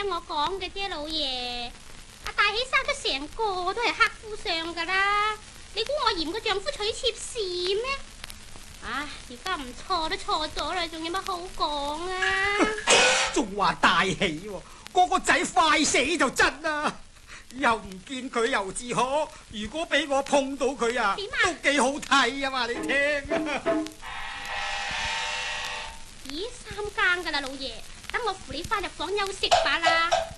聽我講嘅啫，老爺。阿大喜生咗成個都係黑夫相噶啦，你估我嫌個丈夫娶妾事咩？唉，而家唔錯都錯咗啦，仲有乜好講啊？ 仲話大喜喎，個仔快死就真啦，又唔見佢又自可。如果俾我碰到佢啊，都幾好睇啊嘛！你聽啊！ 咦，3更噶啦，老爺，等我扶你翻入房休息吧啦。